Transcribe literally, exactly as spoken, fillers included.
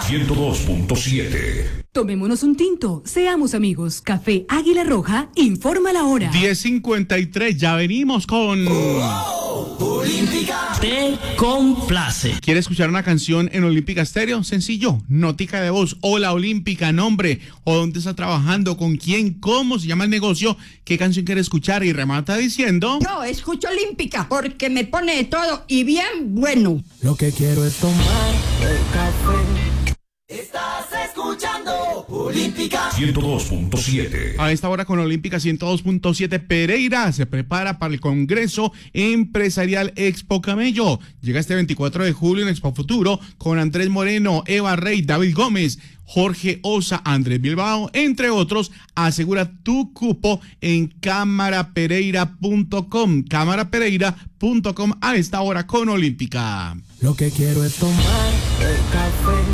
ciento dos punto siete. Tomémonos un tinto, seamos amigos. Café Águila Roja, informa la hora. diez cincuenta y tres, ya venimos con... Oh, Olímpica. Te complace. ¿Quiere escuchar una canción en Olímpica Estéreo? Sencillo, nótica de voz, hola Olímpica, nombre, o dónde está trabajando, con quién, cómo se llama el negocio, qué canción quiere escuchar y remata diciendo... Yo escucho Olímpica porque me pone de todo y bien bueno. Lo que quiero es tomar el café. Estás escuchando Olímpica ciento dos punto siete. A esta hora con Olímpica ciento dos punto siete, Pereira se prepara para el Congreso Empresarial Expo Camello. Llega este veinticuatro de julio en Expo Futuro con Andrés Moreno, Eva Rey, David Gómez, Jorge Osa, Andrés Bilbao, entre otros. Asegura tu cupo en cámara pereira punto com, cámara pereira punto com a esta hora con Olímpica. Lo que quiero es tomar el café.